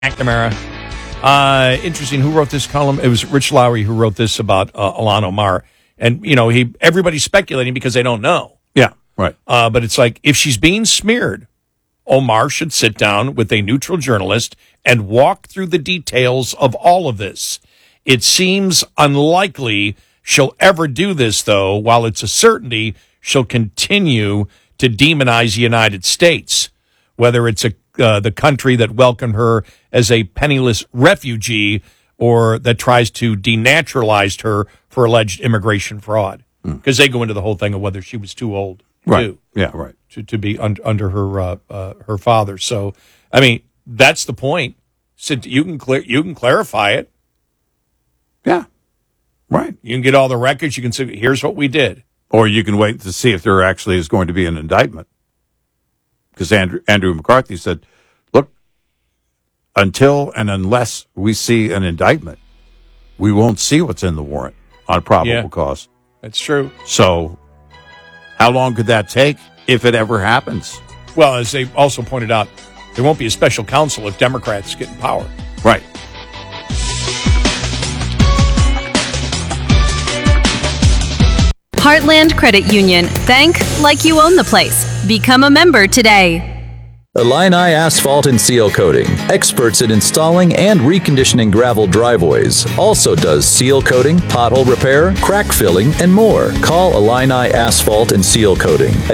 McNamara. Interesting. Who wrote this column? It was Rich Lowry who wrote this about Ilhan Omar. And, everybody's speculating because they don't know. Yeah, right. But it's like, if she's being smeared, Omar should sit down with a neutral journalist and walk through the details of all of this. It seems unlikely she'll ever do this, though. While it's a certainty, she'll continue to demonize the United States, whether it's the country that welcomed her as a penniless refugee or that tries to denaturalize her for alleged immigration fraud. Because they go into the whole thing of whether she was too old, right? Yeah, right. To be under her father. So, I mean, that's the point. So you can clarify it. Yeah, right. You can get all the records. You can say, here's what we did. Or you can wait to see if there actually is going to be an indictment. Because Andrew McCarthy said, look, until and unless we see an indictment, we won't see what's in the warrant on probable cause. That's true. So how long could that take if it ever happens? Well, as they also pointed out, there won't be a special counsel if Democrats get in power. Right. Heartland Credit Union. Bank like you own the place. Become a member today. Illini Asphalt and Seal Coating, experts in installing and reconditioning gravel driveways. Also does seal coating, pothole repair, crack filling, and more. Call Illini Asphalt and Seal Coating at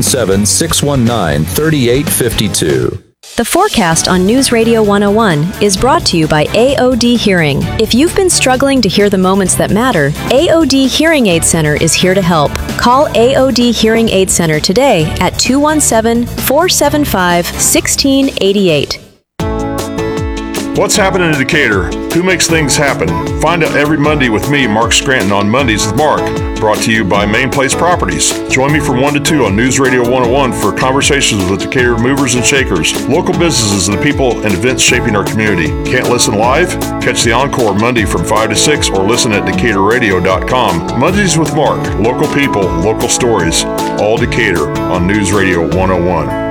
217-619-3852. The forecast on News Radio 101 is brought to you by AOD Hearing. If you've been struggling to hear the moments that matter, AOD Hearing Aid Center is here to help. Call AOD Hearing Aid Center today at 217-475-1688. What's happening in Decatur? Who makes things happen? Find out every Monday with me, Mark Scranton, on Mondays with Mark. Brought to you by Main Place Properties. Join me from 1 to 2 on News Radio 101 for conversations with Decatur movers and shakers, local businesses, and the people and events shaping our community. Can't listen live? Catch the encore Monday from 5 to 6 or listen at DecaturRadio.com. Mondays with Mark. Local people, local stories. All Decatur on News Radio 101.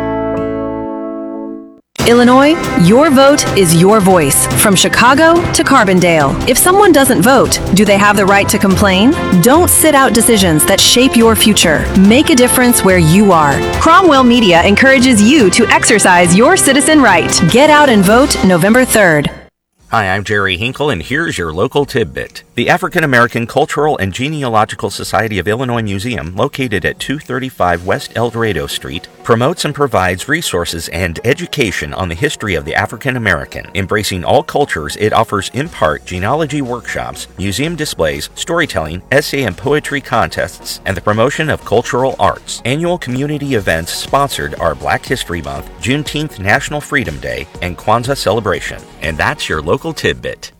Illinois, your vote is your voice. From Chicago to Carbondale. If someone doesn't vote, do they have the right to complain? Don't sit out decisions that shape your future. Make a difference where you are. Cromwell Media encourages you to exercise your citizen right. Get out and vote November 3rd. Hi, I'm Jerry Hinkle, and here's your local tidbit. The African American Cultural and Genealogical Society of Illinois Museum, located at 235 West El Dorado Street, promotes and provides resources and education on the history of the African American. Embracing all cultures, it offers in part genealogy workshops, museum displays, storytelling, essay and poetry contests, and the promotion of cultural arts. Annual community events sponsored are Black History Month, Juneteenth National Freedom Day, and Kwanzaa celebration. And that's your local tidbit.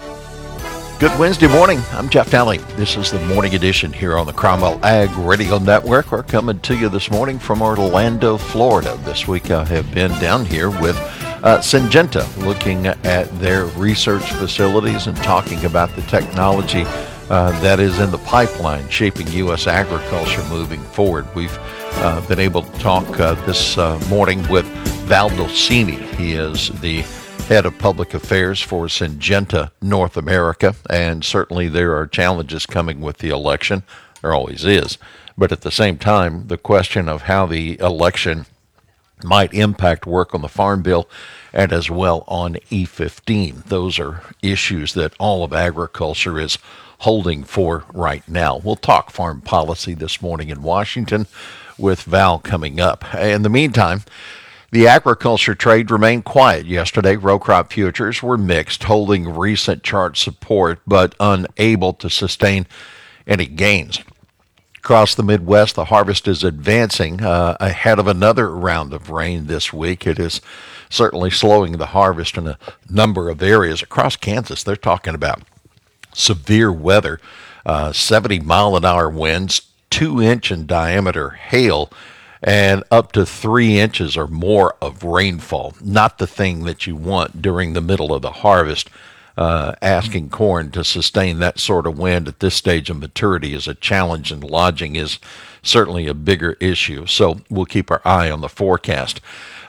Good Wednesday morning. I'm Jeff Daly. This is the morning edition here on the Cromwell Ag Radio Network. We're coming to you this morning from Orlando, Florida. This week I have been down here with Syngenta, looking at their research facilities and talking about the technology that is in the pipeline shaping U.S. agriculture moving forward. We've been able to talk this morning with Val Dolcini. He is the head of public affairs for Syngenta North America, and certainly there are challenges coming with the election. There always is. But at the same time, the question of how the election might impact work on the Farm Bill and as well on E15. Those are issues that all of agriculture is holding for right now. We'll talk farm policy this morning in Washington with Val coming up. In the meantime, the agriculture trade remained quiet yesterday. Row crop futures were mixed, holding recent chart support, but unable to sustain any gains. Across the Midwest, the harvest is advancing ahead of another round of rain this week. It is certainly slowing the harvest in a number of areas. Across Kansas, they're talking about severe weather, 70-mile-an-hour winds, 2-inch in diameter hail, and up to 3 inches or more of rainfall. Not the thing that you want during the middle of the harvest. Asking corn to sustain that sort of wind at this stage of maturity is a challenge, and lodging is certainly a bigger issue. So we'll keep our eye on the forecast.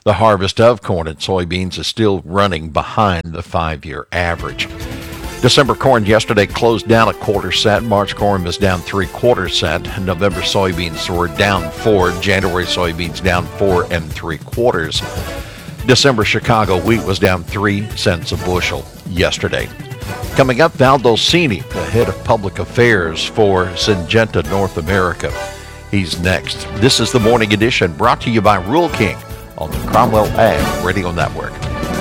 The harvest of corn and soybeans is still running behind the 5-year average. December corn yesterday closed down a quarter cent. March corn was down 3/4 cent. November soybeans were down 4. January soybeans down 4 3/4. December Chicago wheat was down 3 cents a bushel yesterday. Coming up, Val Dolcini, the head of public affairs for Syngenta North America. He's next. This is the Morning Edition, brought to you by Rural King on the Cromwell Ag Radio Network.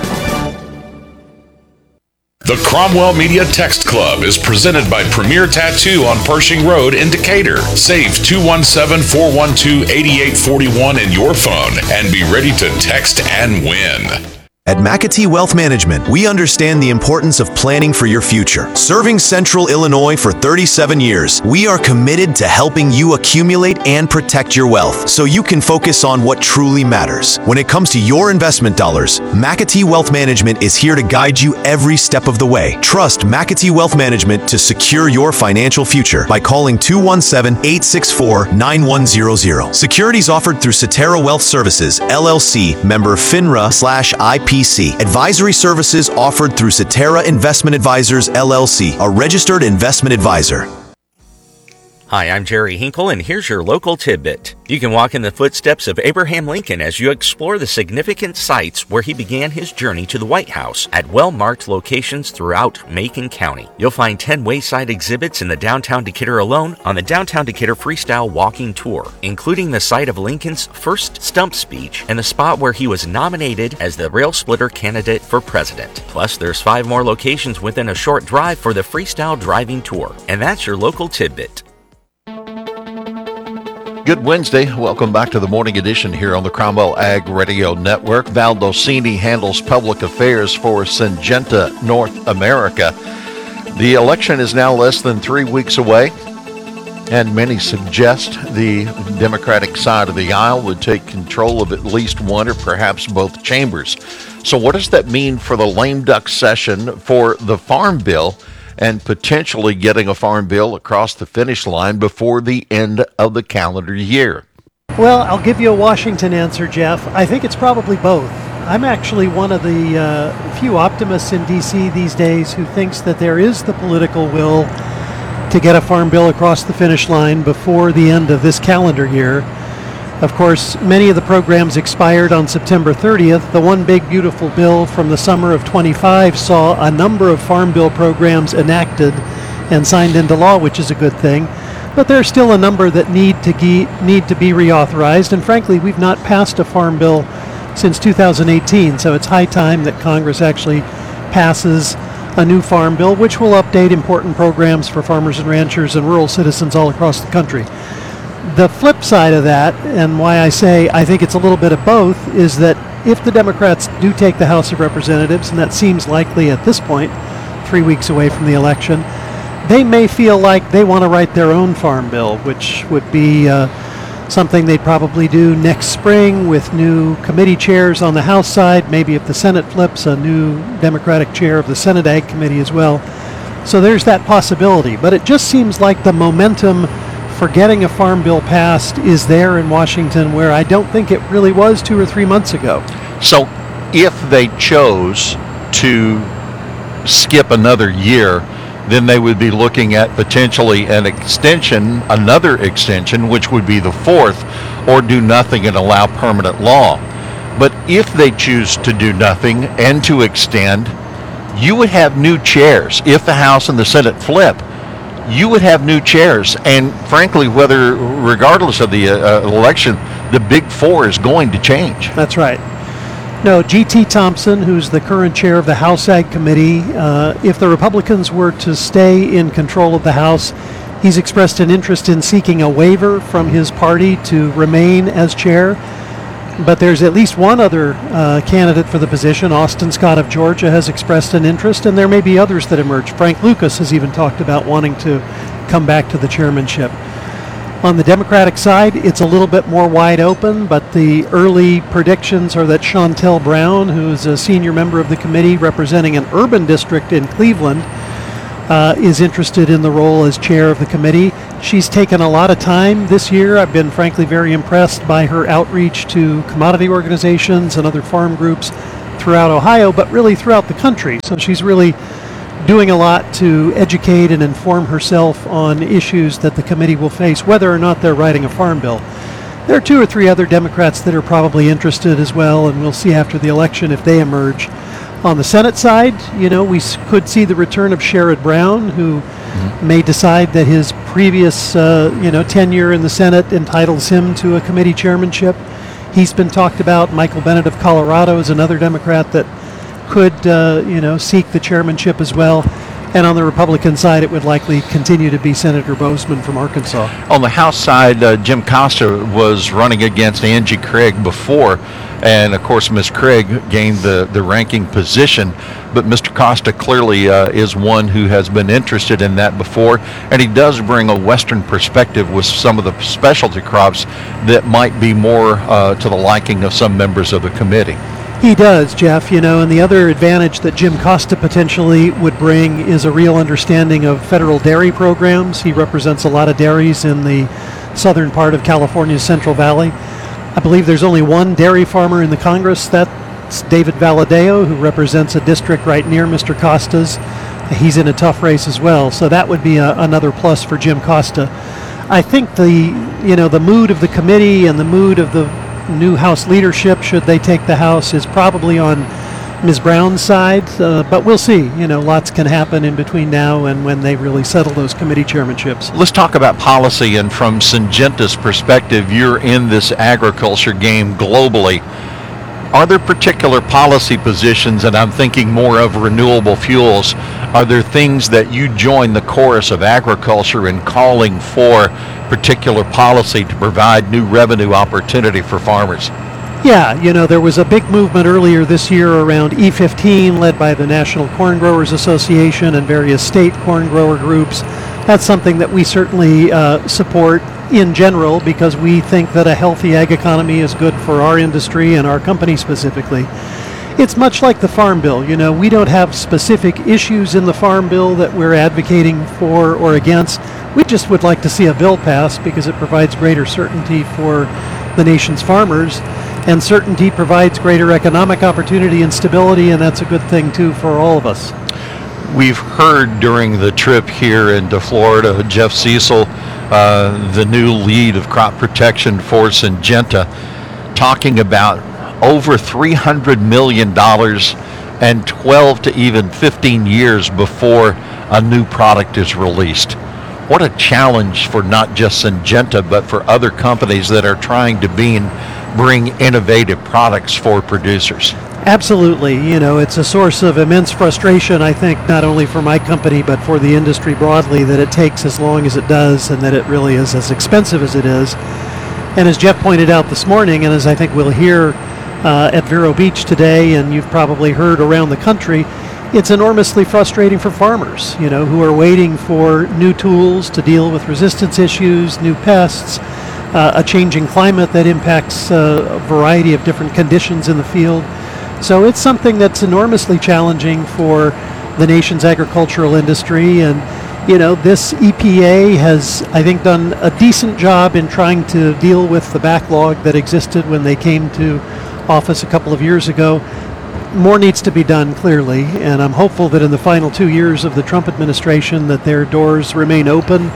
The Cromwell Media Text Club is presented by Premier Tattoo on Pershing Road in Decatur. Save 217-412-8841 in your phone and be ready to text and win. At McAtee Wealth Management, we understand the importance of planning for your future. Serving Central Illinois for 37 years, we are committed to helping you accumulate and protect your wealth so you can focus on what truly matters. When it comes to your investment dollars, McAtee Wealth Management is here to guide you every step of the way. Trust McAtee Wealth Management to secure your financial future by calling 217-864-9100. Securities offered through Cetera Wealth Services, LLC, member FINRA/IP. Advisory services offered through Cetera Investment Advisors, LLC, a registered investment advisor. Hi, I'm Jerry Hinkle, and here's your local tidbit. You can walk in the footsteps of Abraham Lincoln as you explore the significant sites where he began his journey to the White House at well-marked locations throughout Macon County. You'll find 10 wayside exhibits in the downtown Decatur alone on the Downtown Decatur Freestyle Walking Tour, including the site of Lincoln's first stump speech and the spot where he was nominated as the rail splitter candidate for president. Plus, there's 5 more locations within a short drive for the Freestyle Driving Tour. And that's your local tidbit. Good Wednesday. Welcome back to the Morning Edition here on the Cromwell Ag Radio Network. Val Dolcini handles public affairs for Syngenta North America. The election is now less than 3 weeks away, and many suggest the Democratic side of the aisle would take control of at least one or perhaps both chambers. So what does that mean for the lame duck session for the Farm Bill and potentially getting a farm bill across the finish line before the end of the calendar year? Well, I'll give you a Washington answer, Jeff. I think it's probably both. I'm actually one of the few optimists in D.C. these days who thinks that there is the political will to get a farm bill across the finish line before the end of this calendar year. Of course, many of the programs expired on September 30th. The One Big Beautiful Bill from the summer of 25 saw a number of farm bill programs enacted and signed into law, which is a good thing. But there's still a number that need to be reauthorized, and frankly, we've not passed a farm bill since 2018, so it's high time that Congress actually passes a new farm bill, which will update important programs for farmers and ranchers and rural citizens all across the country. The flip side of that, and why I say I think it's a little bit of both, is that if the Democrats do take the House of Representatives, and that seems likely at this point, 3 weeks away from the election, they may feel like they want to write their own farm bill, which would be something they'd probably do next spring with new committee chairs on the House side, maybe if the Senate flips, a new Democratic chair of the Senate Ag Committee as well. So there's that possibility. But it just seems like the momentum for getting a farm bill passed is there in Washington, where I don't think it really was 2 or 3 months ago. So if they chose to skip another year, then they would be looking at potentially an extension, another extension, which would be the 4th, or do nothing and allow permanent law. But if they choose to do nothing and to extend, you would have new chairs. If the House and the Senate flip, you would have new chairs, and frankly, regardless of the election, the Big Four is going to change. That's right. No, G.T. Thompson, who's the current chair of the House Ag Committee, if the Republicans were to stay in control of the House, he's expressed an interest in seeking a waiver from his party to remain as chair. But there's at least one other candidate for the position. Austin Scott of Georgia has expressed an interest, and there may be others that emerge. Frank Lucas has even talked about wanting to come back to the chairmanship. On the Democratic side, it's a little bit more wide open, but the early predictions are that Shontel Brown, who is a senior member of the committee representing an urban district in Cleveland, is interested in the role as chair of the committee. She's taken a lot of time this year. I've been frankly very impressed by her outreach to commodity organizations and other farm groups throughout Ohio, but really throughout the country. So she's really doing a lot to educate and inform herself on issues that the committee will face, whether or not they're writing a farm bill. There are 2 or 3 other Democrats that are probably interested as well, and we'll see after the election if they emerge. On the Senate side, we could see the return of Sherrod Brown, who may decide that his previous, tenure in the Senate entitles him to a committee chairmanship. He's been talked about. Michael Bennet of Colorado is another Democrat that could, seek the chairmanship as well. And on the Republican side, it would likely continue to be Senator Bozeman from Arkansas. On the House side, Jim Costa was running against Angie Craig before, and of course Ms. Craig gained the ranking position, but Mr. Costa clearly is one who has been interested in that before, and he does bring a Western perspective with some of the specialty crops that might be more to the liking of some members of the committee. He does, Jeff, and the other advantage that Jim Costa potentially would bring is a real understanding of federal dairy programs. He represents a lot of dairies in the southern part of California's Central Valley. I believe there's only one dairy farmer in the Congress. That's David Valadeo, who represents a district right near Mr. Costa's. He's in a tough race as well, so that would be another plus for Jim Costa. I think the mood of the committee and the mood of the new House leadership, should they take the House, is probably on Ms. Brown's side, but we'll see. Lots can happen in between now and when they really settle those committee chairmanships. Let's talk about policy, and from Syngenta's perspective, you're in this agriculture game globally. Are there particular policy positions, and I'm thinking more of renewable fuels, are there things that you join the chorus of agriculture in calling for particular policy to provide new revenue opportunity for farmers? Yeah, there was a big movement earlier this year around E15 led by the National Corn Growers Association and various state corn grower groups. That's something that we certainly support in general, because we think that a healthy ag economy is good for our industry and our company specifically. It's much like the Farm Bill. We don't have specific issues in the Farm Bill that we're advocating for or against. We just would like to see a bill passed because it provides greater certainty for the nation's farmers, and certainty provides greater economic opportunity and stability, and that's a good thing too for all of us. We've heard during the trip here into Florida, Jeff Cecil, the new lead of crop protection for Syngenta, talking about over $300 million and 12 to even 15 years before a new product is released. What a challenge for not just Syngenta, but for other companies that are trying to bring innovative products for producers. Absolutely. It's a source of immense frustration, I think, not only for my company, but for the industry broadly, that it takes as long as it does and that it really is as expensive as it is. And as Jeff pointed out this morning, and as I think we'll hear at Vero Beach today, and you've probably heard around the country, it's enormously frustrating for farmers, who are waiting for new tools to deal with resistance issues, new pests, a changing climate that impacts a variety of different conditions in the field. So it's something that's enormously challenging for the nation's agricultural industry. And, this EPA has, I think, done a decent job in trying to deal with the backlog that existed when they came to office a couple of years ago. More needs to be done, clearly, and I'm hopeful that in the final 2 years of the Trump administration that their doors remain open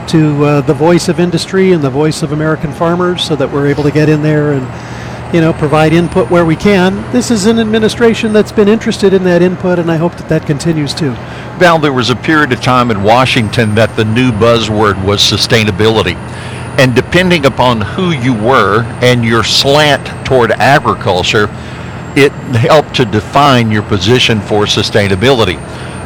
to the voice of industry and the voice of American farmers, so that we're able to get in there and provide input where we can. This is an administration that's been interested in that input, and I hope that continues too. Val, there was a period of time in Washington that the new buzzword was sustainability. And depending upon who you were and your slant toward agriculture, it helped to define your position for sustainability.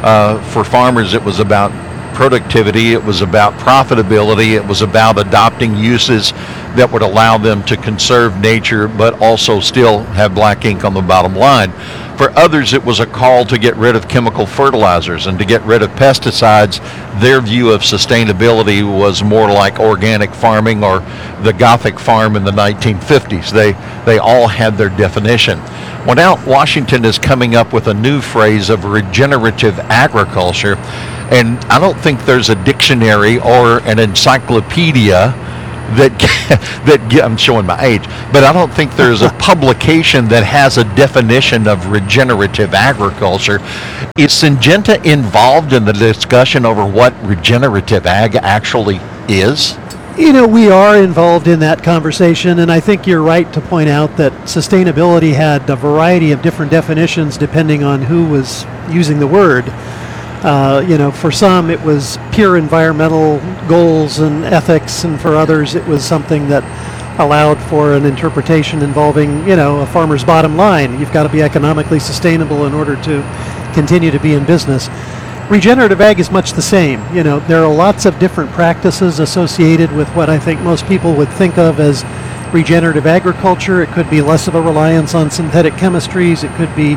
For farmers, it was about productivity, it was about profitability, it was about adopting uses that would allow them to conserve nature but also still have black ink on the bottom line. For others, it was a call to get rid of chemical fertilizers and to get rid of pesticides. Their view of sustainability was more like organic farming or the Gothic farm in the 1950s. They all had their definition. Well, now Washington is coming up with a new phrase of regenerative agriculture. And I don't think there's a dictionary or an encyclopedia that I'm showing my age, but I don't think there's a publication that has a definition of regenerative agriculture. Is Syngenta involved in the discussion over what regenerative ag actually is? You know, we are involved in that conversation, and I think you're right to point out that sustainability had a variety of different definitions depending on who was using the word. For some it was pure environmental goals and ethics, and for others it was something that allowed for an interpretation involving, a farmer's bottom line. You've got to be economically sustainable in order to continue to be in business. Regenerative ag is much the same. There are lots of different practices associated with what I think most people would think of as regenerative agriculture. It could be less of a reliance on synthetic chemistries. It could be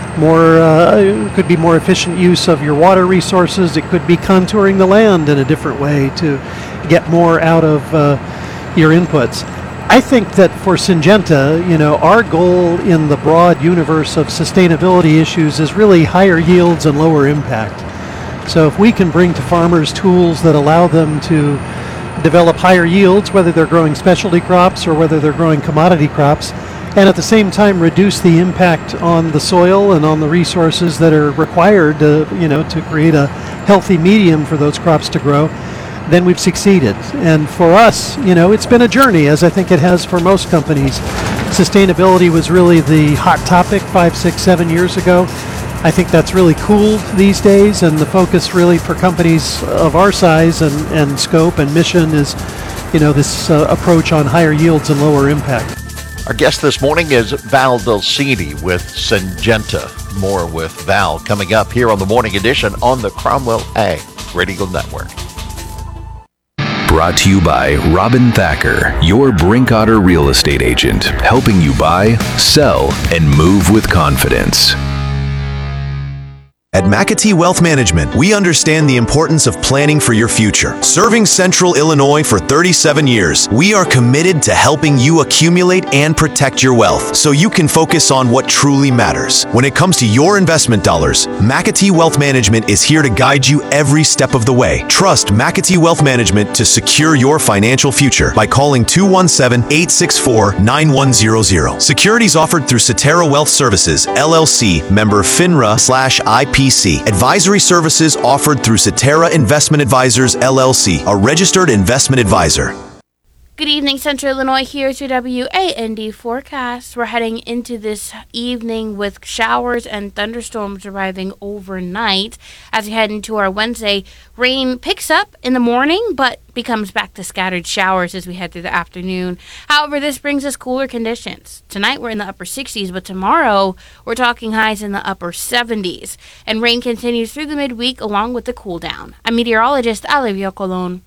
more efficient use of your water resources. It could be contouring the land in a different way to get more out of your inputs. I think that for Syngenta, our goal in the broad universe of sustainability issues is really higher yields and lower impact. So if we can bring to farmers tools that allow them to develop higher yields, whether they're growing specialty crops or whether they're growing commodity crops, and at the same time reduce the impact on the soil and on the resources that are required to create a healthy medium for those crops to grow, then we've succeeded. And for us, it's been a journey, as I think it has for most companies. Sustainability was really the hot topic 5, 6, 7 years ago. I think that's really cooled these days, and the focus really for companies of our size and scope and mission is, this approach on higher yields and lower impact. Our guest this morning is Val Dulcini with Syngenta. More with Val coming up here on the Morning Edition on the Cromwell Ag Radio Network. Brought to you by Robin Thacker, your Brinkotter real estate agent, helping you buy, sell, and move with confidence. At McAtee Wealth Management, we understand the importance of planning for your future. Serving Central Illinois for 37 years, we are committed to helping you accumulate and protect your wealth so you can focus on what truly matters. When it comes to your investment dollars, McAtee Wealth Management is here to guide you every step of the way. Trust McAtee Wealth Management to secure your financial future by calling 217-864-9100. Securities offered through Cetera Wealth Services, LLC, member FINRA/IP. Advisory services offered through Cetera Investment Advisors, LLC, a registered investment advisor. Good evening, Central Illinois. Here's your WAND forecast. We're heading into this evening with showers and thunderstorms arriving overnight. As we head into our Wednesday, rain picks up in the morning, but becomes back to scattered showers as we head through the afternoon. However, this brings us cooler conditions. Tonight, we're in the upper 60s, but tomorrow, we're talking highs in the upper 70s. And rain continues through the midweek along with the cool down. I'm meteorologist Olivia Colon.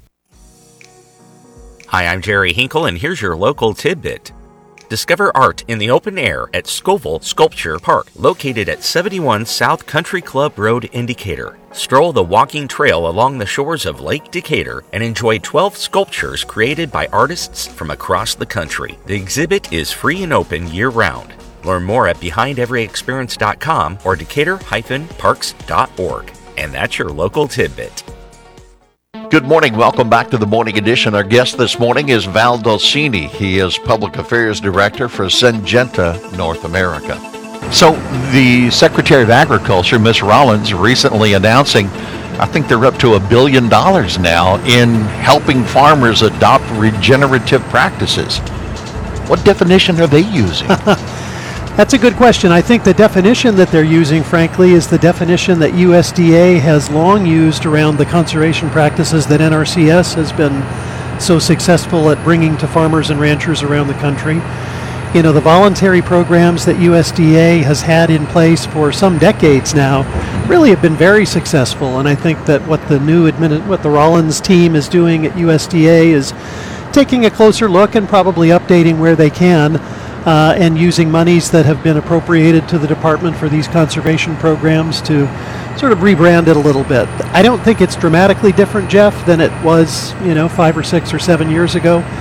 Hi, I'm Jerry Hinkle, and here's your local tidbit. Discover art in the open air at Scoville Sculpture Park, located at 71 South Country Club Road in Decatur. Stroll the walking trail along the shores of Lake Decatur and enjoy 12 sculptures created by artists from across the country. The exhibit is free and open year-round. Learn more at BehindEveryExperience.com or Decatur-Parks.org. And that's your local tidbit. Good morning. Welcome back to the Morning Edition. Our guest this morning is Val Dulcini. He is Public Affairs Director for Syngenta North America. So the Secretary of Agriculture, Ms. Rollins, recently announcing, I think they're up to $1 billion now in helping farmers adopt regenerative practices. What definition are they using? That's a good question. I think the definition that they're using, frankly, is the definition that USDA has long used around the conservation practices that NRCS has been so successful at bringing to farmers and ranchers around the country. The voluntary programs that USDA has had in place for some decades now really have been very successful. And I think that what the Rollins team is doing at USDA is taking a closer look and probably updating where they can. And using monies that have been appropriated to the department for these conservation programs to sort of rebrand it a little bit. I don't think it's dramatically different, Jeff, than it was, 5 or 6 or 7 years ago.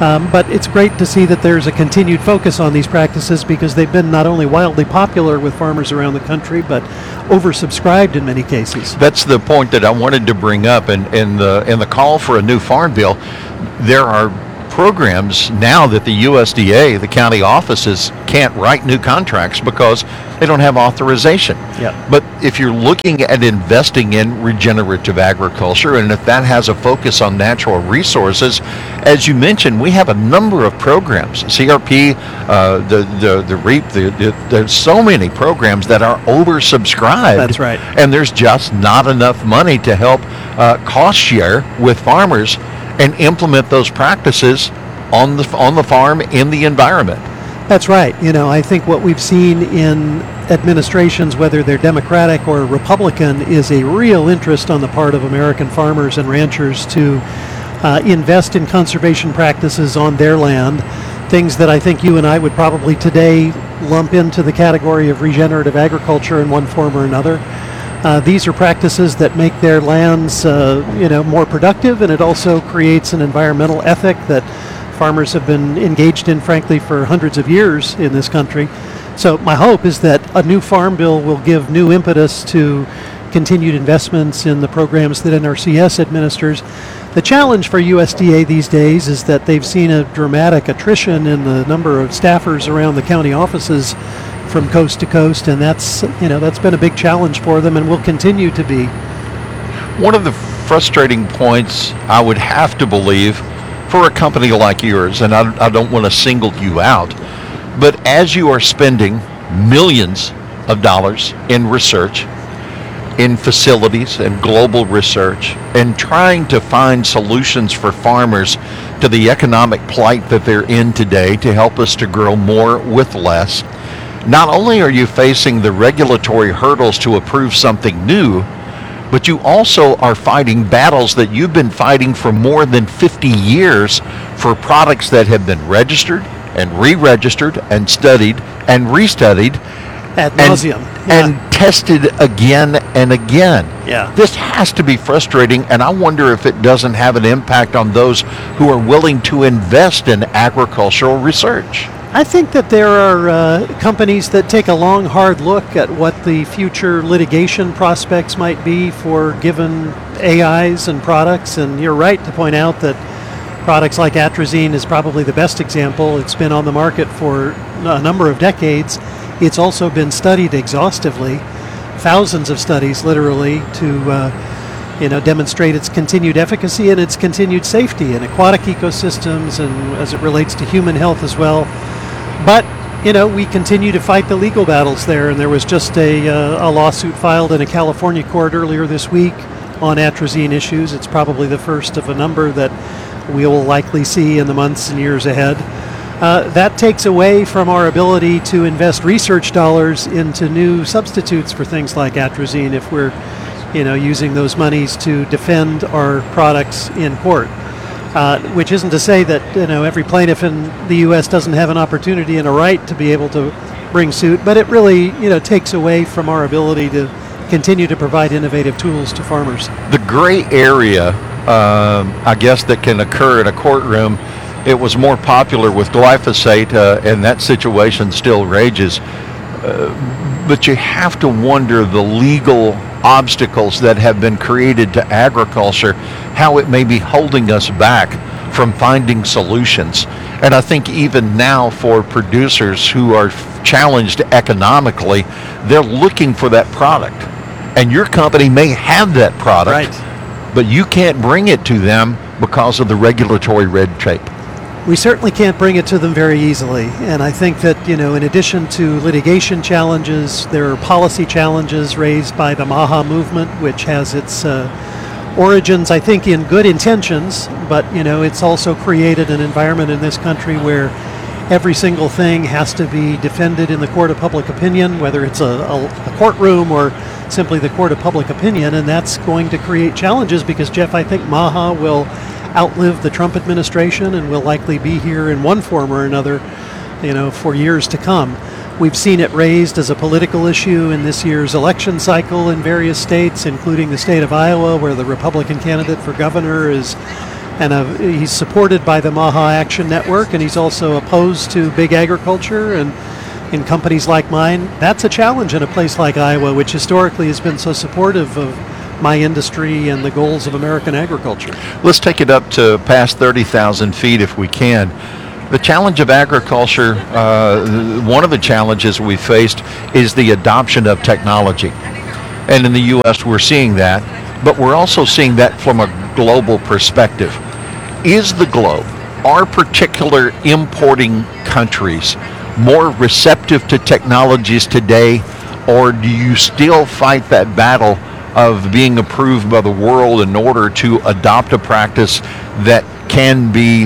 But it's great to see that there's a continued focus on these practices because they've been not only wildly popular with farmers around the country, but oversubscribed in many cases. That's the point that I wanted to bring up. In the call for a new farm bill, there are programs now that the USDA, the county offices, can't write new contracts because they don't have authorization. Yeah. But if you're looking at investing in regenerative agriculture, and if that has a focus on natural resources, as you mentioned, we have a number of programs. CRP, the REAP, there's so many programs that are oversubscribed. That's right. And there's just not enough money to help cost share with farmers and implement those practices on the farm, in the environment. That's right. I think what we've seen in administrations, whether they're Democratic or Republican, is a real interest on the part of American farmers and ranchers to invest in conservation practices on their land, things that I think you and I would probably today lump into the category of regenerative agriculture in one form or another. These are practices that make their lands, more productive, and it also creates an environmental ethic that farmers have been engaged in, frankly, for hundreds of years in this country. So my hope is that a new farm bill will give new impetus to continued investments in the programs that NRCS administers. The challenge for USDA these days is that they've seen a dramatic attrition in the number of staffers around the county offices from coast to coast, and that's been a big challenge for them and will continue to be. One of the frustrating points, I would have to believe, for a company like yours, and I don't want to single you out, but as you are spending millions of dollars in research, in facilities and global research, and trying to find solutions for farmers to the economic plight that they're in today to help us to grow more with less, not only are you facing the regulatory hurdles to approve something new, but you also are fighting battles that you've been fighting for more than 50 years for products that have been registered and re-registered and studied and restudied ad nauseum and tested again and again. Yeah. This has to be frustrating, and I wonder if it doesn't have an impact on those who are willing to invest in agricultural research. I think that there are companies that take a long, hard look at what the future litigation prospects might be for given AIs and products, and you're right to point out that products like atrazine is probably the best example. It's been on the market for a number of decades. It's also been studied exhaustively, thousands of studies literally, to demonstrate its continued efficacy and its continued safety in aquatic ecosystems and as it relates to human health as well. But, we continue to fight the legal battles there, and there was just a lawsuit filed in a California court earlier this week on atrazine issues. It's probably the first of a number that we will likely see in the months and years ahead. That takes away from our ability to invest research dollars into new substitutes for things like atrazine if we're using those monies to defend our products in court. Which isn't to say that every plaintiff in the U.S. doesn't have an opportunity and a right to be able to bring suit, but it really takes away from our ability to continue to provide innovative tools to farmers. The gray area, I guess, that can occur in a courtroom, it was more popular with glyphosate, and that situation still rages. But you have to wonder the legal obstacles that have been created to agriculture, how it may be holding us back from finding solutions. And I think even now for producers who are challenged economically, they're looking for that product. And your company may have that product, right, but you can't bring it to them because of the regulatory red tape. We certainly can't bring it to them very easily, and I think that, in addition to litigation challenges, there are policy challenges raised by the MAHA movement, which has its origins, I think, in good intentions, but, it's also created an environment in this country where every single thing has to be defended in the court of public opinion, whether it's a courtroom or simply the court of public opinion, and that's going to create challenges because, Jeff, I think MAHA will outlive the Trump administration and will likely be here in one form or another, for years to come. We've seen it raised as a political issue in this year's election cycle in various states, including the state of Iowa, where the Republican candidate for governor is and he's supported by the Maha Action Network, and he's also opposed to big agriculture and in companies like mine. That's a challenge in a place like Iowa, which historically has been so supportive of my industry and the goals of American agriculture. Let's take it up to past 30,000 feet if we can. The challenge of agriculture, one of the challenges we faced is the adoption of technology. And in the U.S. we're seeing that, but we're also seeing that from a global perspective. Is the globe, our particular importing countries, more receptive to technologies today, or do you still fight that battle of being approved by the world in order to adopt a practice that can be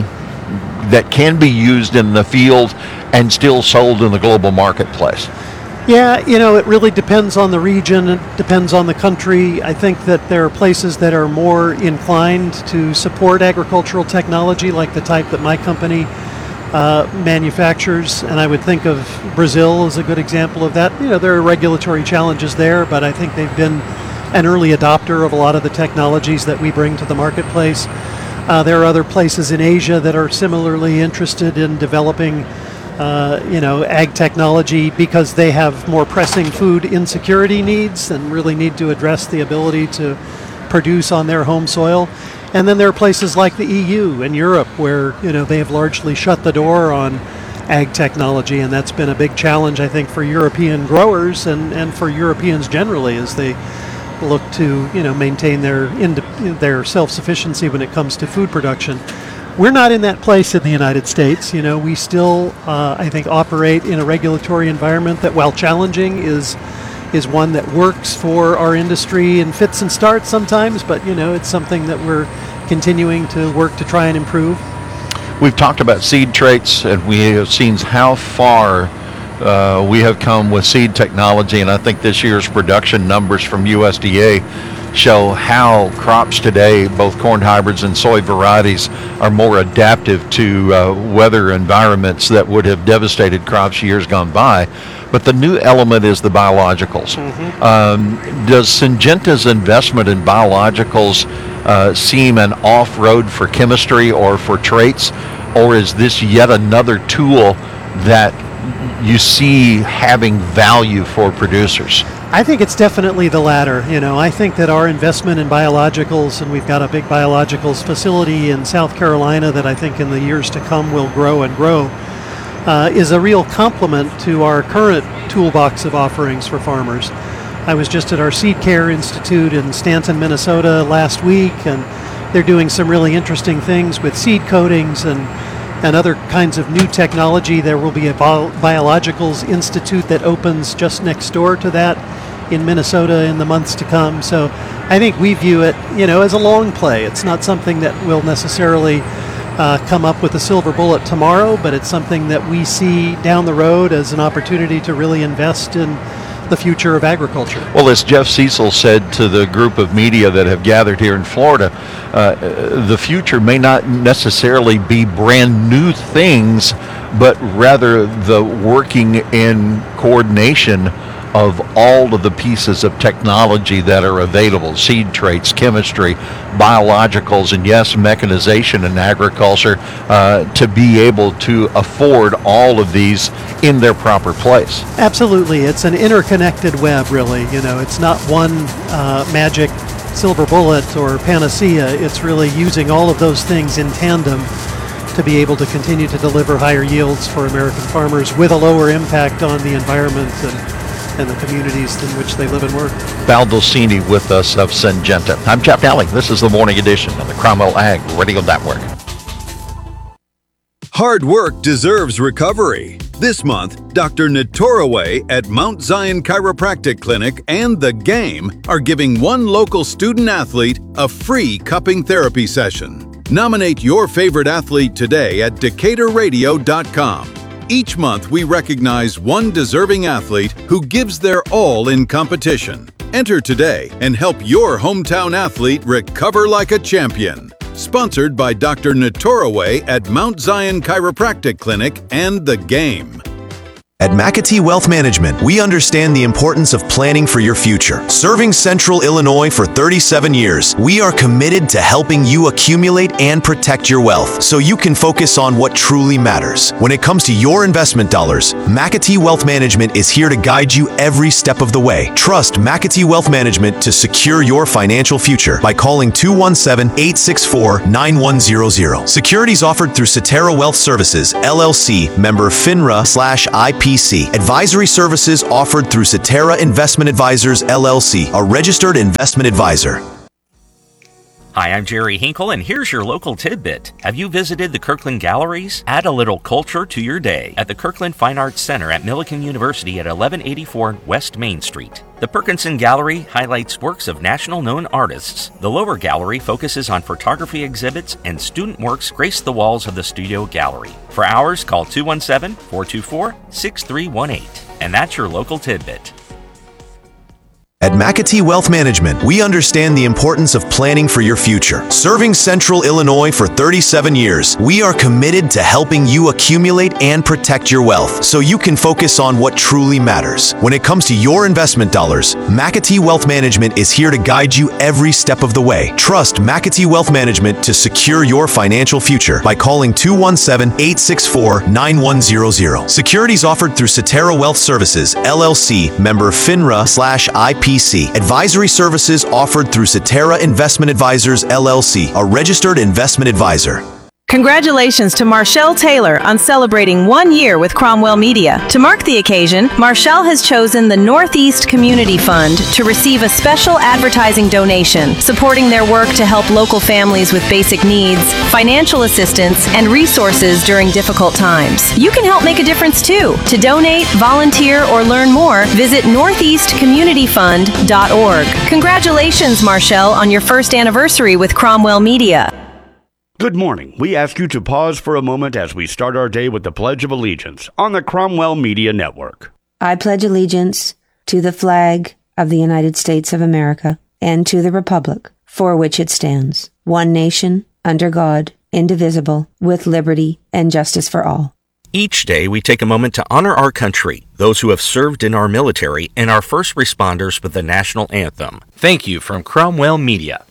used in the field and still sold in the global marketplace? Yeah, it really depends on the region, it depends on the country. I think that there are places that are more inclined to support agricultural technology, like the type that my company manufactures, and I would think of Brazil as a good example of that. There are regulatory challenges there, but I think they've been an early adopter of a lot of the technologies that we bring to the marketplace. There are other places in Asia that are similarly interested in developing ag technology because they have more pressing food insecurity needs and really need to address the ability to produce on their home soil. And then there are places like the EU and Europe where they have largely shut the door on ag technology, and that's been a big challenge, I think, for European growers and for Europeans generally as they look to maintain their self-sufficiency when it comes to food production. We're not in that place in the United States. We still, I think, operate in a regulatory environment that, while challenging, is one that works for our industry and fits and starts sometimes, but it's something that we're continuing to work to try and improve. We've talked about seed traits, and we have seen how far we have come with seed technology, and I think this year's production numbers from USDA show how crops today, both corn hybrids and soy varieties, are more adaptive to weather environments that would have devastated crops years gone by. But the new element is the biologicals. Does Syngenta's investment in biologicals seem an off-road for chemistry or for traits, or is this yet another tool that you see having value for producers? I think it's definitely the latter. I think that our investment in biologicals, and we've got a big biologicals facility in South Carolina that I think in the years to come will grow and grow, is a real complement to our current toolbox of offerings for farmers. I was just at our Seed Care Institute in Stanton, Minnesota last week, and they're doing some really interesting things with seed coatings and other kinds of new technology. There will be a Biologicals Institute that opens just next door to that in Minnesota in the months to come. So I think we view it, as a long play. It's not something that will necessarily come up with a silver bullet tomorrow, but it's something that we see down the road as an opportunity to really invest in the future of agriculture. Well, as Jeff Cecil said to the group of media that have gathered here in Florida, the future may not necessarily be brand new things, but rather the working in coordination of all of the pieces of technology that are available: seed traits, chemistry, biologicals, and yes, mechanization in agriculture, to be able to afford all of these in their proper place. Absolutely. It's an interconnected web, really. It's not one magic silver bullet or panacea. It's really using all of those things in tandem to be able to continue to deliver higher yields for American farmers with a lower impact on the environment and the communities in which they live and work. Baldacini with us of Syngenta. I'm Jeff Daly. This is the Morning Edition on the Cromwell Ag Radio Network. Hard work deserves recovery. This month, Dr. Nitoraway at Mount Zion Chiropractic Clinic and The Game are giving one local student athlete a free cupping therapy session. Nominate your favorite athlete today at DecaturRadio.com. Each month, we recognize one deserving athlete who gives their all in competition. Enter today and help your hometown athlete recover like a champion. Sponsored by Dr. Nitoraway at Mount Zion Chiropractic Clinic and The Game. At McAtee Wealth Management, we understand the importance of planning for your future. Serving Central Illinois for 37 years, we are committed to helping you accumulate and protect your wealth so you can focus on what truly matters. When it comes to your investment dollars, McAtee Wealth Management is here to guide you every step of the way. Trust McAtee Wealth Management to secure your financial future by calling 217-864-9100. Securities offered through Cetera Wealth Services, LLC, member FINRA/IP. Advisory services offered through Cetera Investment Advisors, LLC, a registered investment advisor. Hi, I'm Jerry Hinkle, and here's your local tidbit. Have you visited the Kirkland Galleries? Add a little culture to your day at the Kirkland Fine Arts Center at Millikan University at 1184 West Main Street. The Perkinson Gallery highlights works of national known artists. The lower gallery focuses on photography exhibits, and student works grace the walls of the studio gallery. For hours, call 217-424-6318. And that's your local tidbit. At McAtee Wealth Management, we understand the importance of planning for your future. Serving Central Illinois for 37 years, we are committed to helping you accumulate and protect your wealth so you can focus on what truly matters. When it comes to your investment dollars, McAtee Wealth Management is here to guide you every step of the way. Trust McAtee Wealth Management to secure your financial future by calling 217-864-9100. Securities offered through Cetera Wealth Services, LLC, member FINRA/IP. Advisory services offered through Cetera Investment Advisors, LLC, a registered investment advisor. Congratulations to Marshall Taylor on celebrating 1 year with Cromwell Media. To mark the occasion, Marshall has chosen the Northeast Community Fund to receive a special advertising donation, supporting their work to help local families with basic needs, financial assistance, and resources during difficult times. You can help make a difference too. To donate, volunteer, or learn more, visit northeastcommunityfund.org. Congratulations, Marshall, on your first anniversary with Cromwell Media. Good morning. We ask you to pause for a moment as we start our day with the Pledge of Allegiance on the Cromwell Media Network. I pledge allegiance to the flag of the United States of America and to the republic for which it stands, one nation, under God, indivisible, with liberty and justice for all. Each day, we take a moment to honor our country, those who have served in our military, and our first responders with the national anthem. Thank you from Cromwell Media.